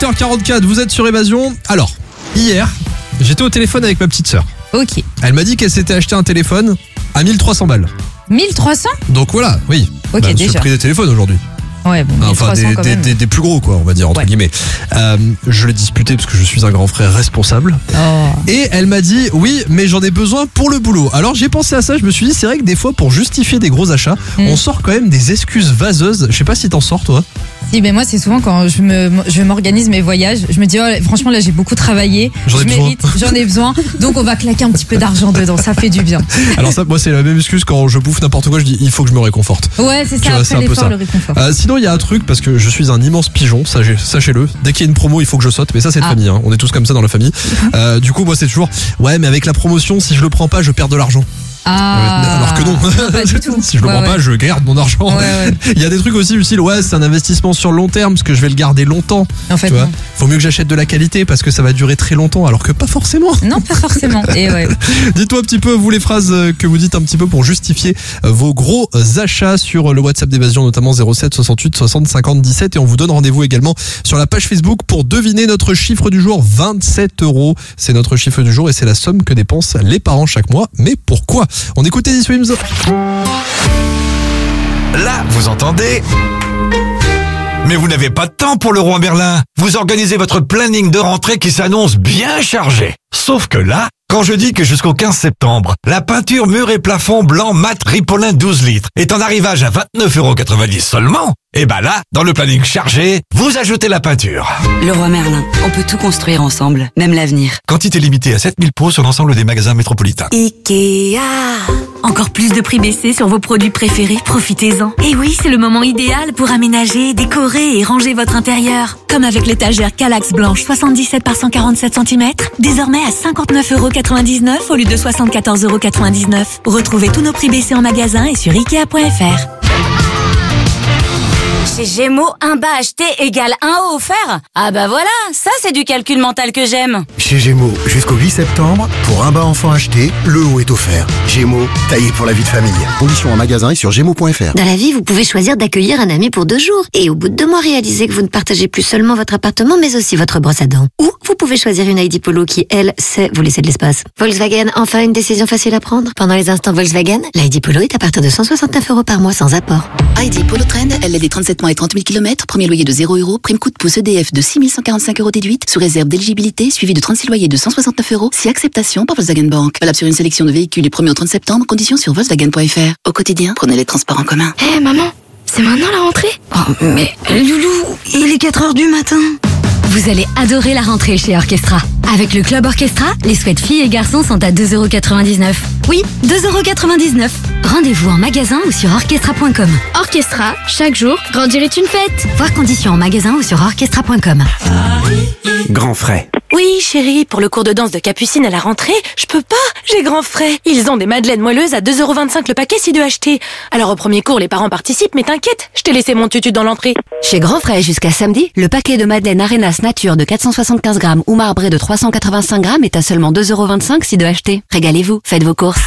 8h44, vous êtes sur Évasion. Alors, hier, j'étais au téléphone avec ma petite sœur. Ok. Elle m'a dit qu'elle s'était acheté un téléphone à 1300 balles. 1300 ? Donc voilà, oui. Ok, C'est déjà. le prix des téléphones aujourd'hui. Ouais, bon, 1300 Enfin, quand même. des plus gros, quoi, on va dire, entre Ouais. guillemets. Je l'ai disputé parce que je suis un grand frère responsable. Oh. Et elle m'a dit, oui, mais j'en ai besoin pour le boulot. Alors j'ai pensé à ça, je me suis dit, c'est vrai que des fois, pour justifier des gros achats, on sort quand même des excuses vaseuses. Je sais pas si t'en sors, toi. Si, mais moi, c'est souvent quand je m'organise mes voyages, je me dis, oh, franchement, là, j'ai beaucoup travaillé. J'en ai Je besoin. mérite, j'en ai besoin. Donc, on va claquer un petit peu d'argent dedans. Ça fait du bien. Alors ça, moi, c'est la même excuse quand je bouffe n'importe quoi, je dis, il faut que je me réconforte. Ouais, c'est Tu ça. vois, c'est un Après peu l'effort, ça. le réconfort. Sinon, il y a un truc, parce que je suis un immense pigeon, sachez-le. Dès qu'il y a une promo, il faut que je saute, mais ça, c'est de famille, hein. On est tous comme ça dans la famille. Du coup, moi, c'est toujours, ouais, mais avec la promotion, si je le prends pas, je perds de l'argent. Alors que non, pas du tout. si je le Ouais, prends pas, ouais. je garde mon argent. Ouais. Il y a des trucs aussi utiles, ouais, c'est un investissement sur le long terme, parce que je vais le garder longtemps. En fait, Tu vois, non. faut mieux que j'achète de la qualité, parce que ça va durer très longtemps, alors que pas forcément. Non, pas forcément. Et ouais. Dites-moi un petit peu, vous, les phrases que vous dites un petit peu pour justifier vos gros achats sur le WhatsApp d'Évasion, notamment 07 68 60 50 17. Et on vous donne rendez-vous également sur la page Facebook pour deviner notre chiffre du jour, 27 €. C'est notre chiffre du jour et c'est la somme que dépensent les parents chaque mois. Mais pourquoi? On écoute Teddy Swims. Là, vous entendez? Mais vous n'avez pas de temps pour le roi Merlin. Vous organisez votre planning de rentrée qui s'annonce bien chargé. Sauf que là, quand je dis que jusqu'au 15 septembre, la peinture mur et plafond blanc mat Ripolin 12 litres est en arrivage à 29,90 € seulement, et ben là, dans le planning chargé, vous ajoutez la peinture. Le roi Merlin, on peut tout construire ensemble, même l'avenir. Quantité limitée à 7000 pots sur l'ensemble des magasins métropolitains. Ikea. Encore plus de prix baissés sur vos produits préférés, profitez-en. Et oui, c'est le moment idéal pour aménager, décorer et ranger votre intérieur. Comme avec l'étagère Kallax blanche 77 par 147 cm, désormais à 59,99 € au lieu de 74,99 €. Retrouvez tous nos prix baissés en magasin et sur Ikea.fr. Chez Gémeaux, un bas acheté égale un haut offert. Ah bah voilà, ça c'est du calcul mental que j'aime. Chez Gémeaux, jusqu'au 8 septembre, pour un bas enfant acheté, le haut est offert. Gémeaux, taillé pour la vie de famille. Conditions en magasin et sur Gémeaux.fr. Dans la vie, vous pouvez choisir d'accueillir un ami pour 2 jours. Et au bout de 2 mois, réaliser que vous ne partagez plus seulement votre appartement, mais aussi votre brosse à dents. Ou vous pouvez choisir une ID Polo qui, elle, sait vous laisser de l'espace. Volkswagen, enfin une décision facile à prendre. Pendant les instants Volkswagen, l'ID Polo est à partir de 169 € par mois sans apport. ID Polo Trend, LLD 37 mois et 30 000 km, premier loyer de 0 €, prime coup de pouce EDF de 6 145 € déduite, sous réserve d'éligibilité, suivi de 36 loyers de 169 €, si acceptation par Volkswagen Bank. Valable sur une sélection de véhicules du 1er au 30 septembre, conditions sur Volkswagen.fr. Au quotidien, prenez les transports en commun. Hé maman, c'est maintenant la rentrée? Oh mais Loulou, il est 4 h du matin. Vous allez adorer la rentrée chez Orchestra. Avec le Club Orchestra, les sweats filles et garçons sont à 2,99 €. Oui, 2,99 €. Rendez-vous en magasin ou sur orchestra.com. Orchestra, chaque jour, grandir est une fête. Voir conditions en magasin ou sur orchestra.com. Grand frais. Oui chérie, pour le cours de danse de Capucine à la rentrée, je peux pas, j'ai grand frais. Ils ont des madeleines moelleuses à 2,25 € le paquet si deux achetés. Alors au premier cours, les parents participent, mais t'inquiète, je t'ai laissé mon tutu dans l'entrée. Chez Grand Frais jusqu'à samedi, le paquet de madeleine Arenas Nature de 475 grammes ou marbré de 385 grammes est à seulement 2,25 € si deux achetés. Régalez-vous, faites vos courses.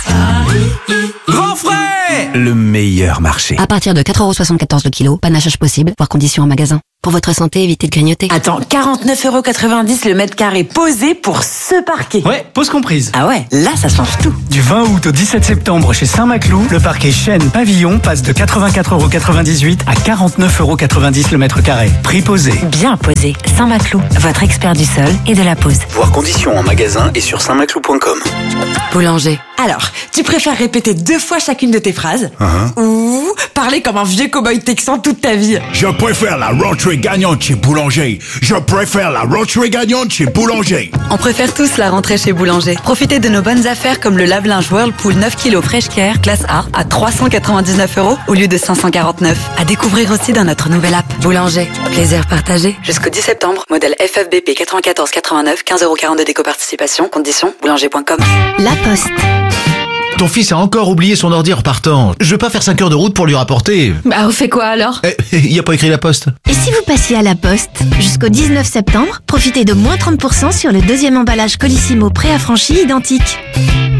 Grand frais. Le meilleur marché. À partir de 4,74 € le kilo, panachage possible, voir conditions en magasin. Pour votre santé, évitez de grignoter. Attends, 49,90 € le mètre carré posé pour ce parquet. Ouais, pause comprise. Ah ouais, là ça change tout. Du 20 août au 17 septembre chez Saint-Maclou, le parquet Chêne Pavillon passe de 84,98 € à 49,90 € le mètre carré. Prix posé. Bien posé. Saint-Maclou, votre expert du sol et de la pose. Voir conditions en magasin et sur saintmaclou.com. Boulanger. Alors, tu préfères répéter 2 fois chacune de tes phrases ou parler comme un vieux cow-boy texan toute ta vie? Je préfère la rentrée gagnante chez Boulanger. Je préfère la rentrée gagnante chez Boulanger. On préfère tous la rentrée chez Boulanger. Profitez de nos bonnes affaires comme le lave-linge Whirlpool 9 kg Fresh Care classe A à 399 € au lieu de 549. À découvrir aussi dans notre nouvelle app. Boulanger, plaisir partagé. Jusqu'au 10 septembre, modèle FFBP 9489, 15,42 € d'éco-participation, conditions boulanger.com. La Poste. Ton fils a encore oublié son ordi en repartant. Je veux pas faire 5 heures de route pour lui rapporter. Bah, on fait quoi alors? Il y a pas écrit la poste. Et si vous passiez à la Poste? Jusqu'au 19 septembre, profitez de moins 30% sur le deuxième emballage Colissimo préaffranchi identique.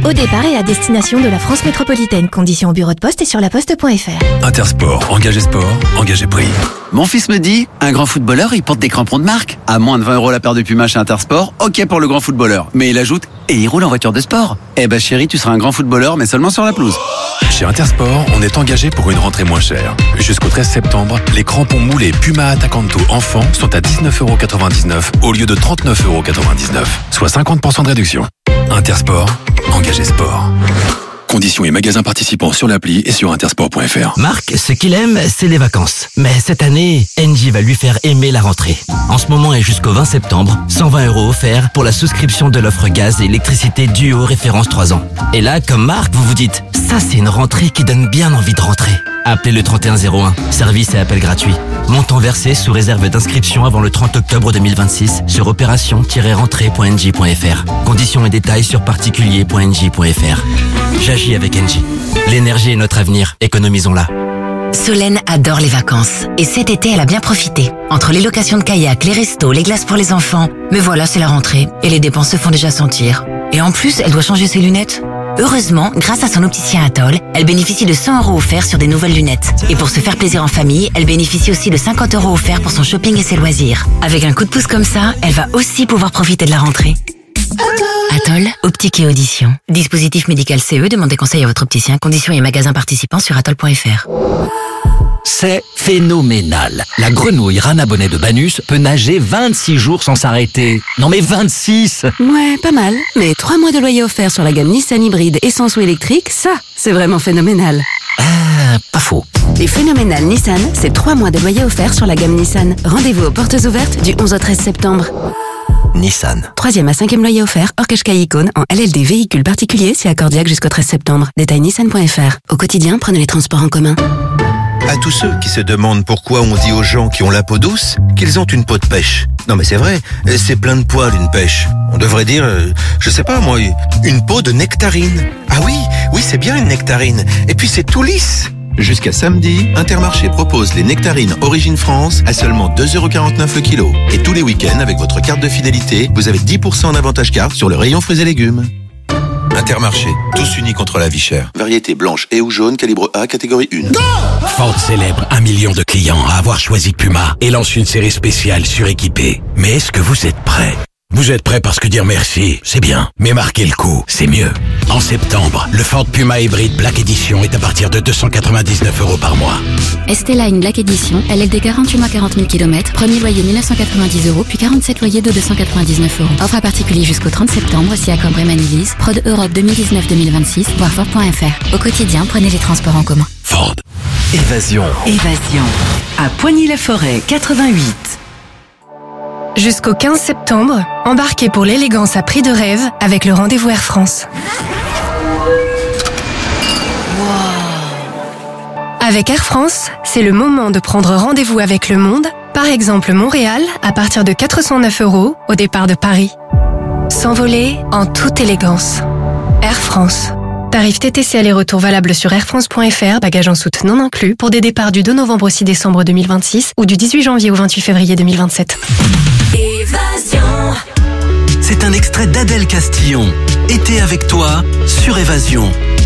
Au départ et à destination de la France métropolitaine. Conditions au bureau de poste et sur laposte.fr. Intersport, engagé sport, engagé prix. Mon fils me dit, un grand footballeur, il porte des crampons de marque. À moins de 20 € la paire de Puma chez Intersport, ok pour le grand footballeur. Mais il ajoute, et il roule en voiture de sport. Eh ben chérie, tu seras un grand footballeur, mais seulement sur la pelouse. Chez Intersport, on est engagé pour une rentrée moins chère. Jusqu'au 13 septembre, les crampons moulés Puma Attacanto enfants sont à 19,99 € au lieu de 39,99 €, soit 50% de réduction. Intersport, engagé sport. Conditions et magasins participants sur l'appli et sur intersport.fr. Marc, ce qu'il aime, c'est les vacances. Mais cette année, Engie va lui faire aimer la rentrée. En ce moment et jusqu'au 20 septembre, 120 € offerts pour la souscription de l'offre gaz et électricité Duo référence 3 ans. Et là, comme Marc, vous vous dites, ça c'est une rentrée qui donne bien envie de rentrer. Appelez le 3101, service et appel gratuit. Montant versé sous réserve d'inscription avant le 30 octobre 2026 sur opération-rentrée.engie.fr. Conditions et détails sur particulier.engie.fr. J'agis avec Engie. L'énergie est notre avenir, économisons-la. Solène adore les vacances. Et cet été, elle a bien profité. Entre les locations de kayak, les restos, les glaces pour les enfants. Mais voilà, c'est la rentrée. Et les dépenses se font déjà sentir. Et en plus, elle doit changer ses lunettes. Heureusement, grâce à son opticien Atoll, elle bénéficie de 100 € offerts sur des nouvelles lunettes. Et pour se faire plaisir en famille, elle bénéficie aussi de 50 € offerts pour son shopping et ses loisirs. Avec un coup de pouce comme ça, elle va aussi pouvoir profiter de la rentrée. Atoll, optique et audition. Dispositif médical CE, demandez conseil à votre opticien. Conditions et magasins participants sur atoll.fr. C'est phénoménal. La grenouille rana bonnet de Banus peut nager 26 jours sans s'arrêter. Non mais 26! Ouais, pas mal. Mais 3 mois de loyer offert sur la gamme Nissan hybride essence ou électrique, ça, c'est vraiment phénoménal. Pas faux. Les phénoménales Nissan, c'est 3 mois de loyer offert sur la gamme Nissan. Rendez-vous aux portes ouvertes du 11 au 13 septembre. Nissan. 3e à 5e loyer offert, hors Qashqai Icône, en LLD véhicule particulier, si accordiaque jusqu'au 13 septembre. Détail nissan.fr. Au quotidien, prenez les transports en commun. À tous ceux qui se demandent pourquoi on dit aux gens qui ont la peau douce qu'ils ont une peau de pêche. Non mais c'est vrai, c'est plein de poils une pêche. On devrait dire, je sais pas moi, une peau de nectarine. Ah oui, c'est bien une nectarine. Et puis c'est tout lisse. Jusqu'à samedi, Intermarché propose les nectarines Origine France à seulement 2,49 € le kilo. Et tous les week-ends, avec votre carte de fidélité, vous avez 10% d'avantage carte sur le rayon fruits et légumes. Intermarché, tous unis contre la vie chère. Variété blanche et ou jaune, calibre A, catégorie 1. Ford célèbre 1 million de clients à avoir choisi Puma et lance une série spéciale suréquipée. Mais est-ce que vous êtes prêts ? Vous êtes prêts parce que dire merci, c'est bien. Mais marquer le coup, c'est mieux. En septembre, le Ford Puma Hybrid Black Edition est à partir de 299 € par mois. Esteline Black Edition, LLD 48 mois 40 000 km, premier loyer 1990 €, puis 47 loyers de 299 €. Offre à particulier jusqu'au 30 septembre, si accord Bremen Lease, Prod Europe 2019-2026, voir Ford.fr. Au quotidien, prenez les transports en commun. Ford. Évasion. À Poigny-la-Forêt, 88. Jusqu'au 15 septembre, embarquez pour l'élégance à prix de rêve avec le rendez-vous Air France. Avec Air France, c'est le moment de prendre rendez-vous avec le monde, par exemple Montréal, à partir de 409 € au départ de Paris. S'envoler en toute élégance. Air France. Tarif TTC aller-retour valable sur airfrance.fr, bagages en soute non inclus, pour des départs du 2 novembre au 6 décembre 2026 ou du 18 janvier au 28 février 2027. C'est un extrait d'Adèle Castillon. Été avec toi sur Évasion.